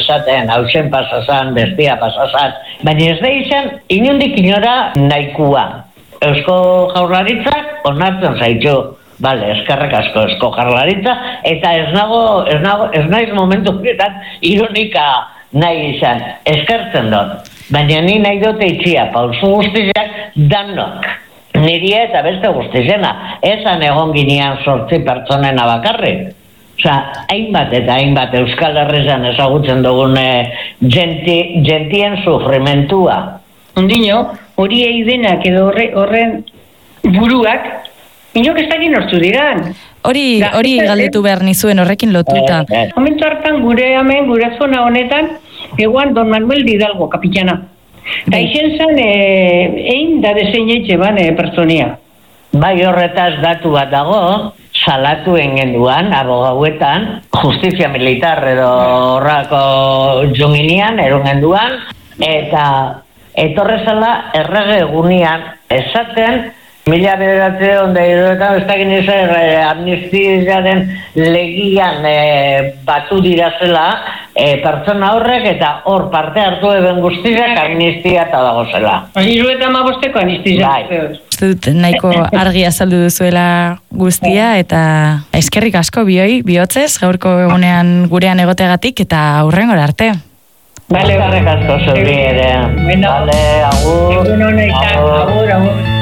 esaten, hausen pasazan, bestia pasazan, baina ez da izan, inondik inora nahikua. Eusko Jaurlaritzak onartzen zaitu, bale, eskerrek asko Eusko Jaurlaritza, eta ez naiz momentu horretan ironika nahi izan, eskertzen dut. Baina ni nahi dute itxia, pauzu guztiak danok. Niria eta beste guztizena, esan egon ginean 8 pertsonena bakarrik. Hainbat eta hainbat Euskal Herrian ezagutzen dugun gentien sufrimentua. Ondino, hori eidenak edo horren buruak, inok ez dakit nortzu diran. Hori galdetu behar nizuen horrekin lotuta. Momentu hartan gure zona honetan, eguan Don Manuel Hidalgo, kapitana. Eta izen zen, egin da deseinetxe ban pertsonia. Bai horretaz datu bat dago, salatu engenduan, abogauetan, justizia militar edo horrako junginean, erungenduan, eta etorrezala errege egunian esaten, 1900 ez dakit nizer amnistiaren legian batu dirazela pertsona horrek eta hor parte hartu eben guztiak amnistia eta dagozela. 75 amnistia. Dut nahiko argi azaldu duzuela guztia eta eskerrik asko bihotzez gaurko egunean gurean egotegatik eta aurrengora arte. Eskerrik asko zuri ere. Vale, agur. Agur.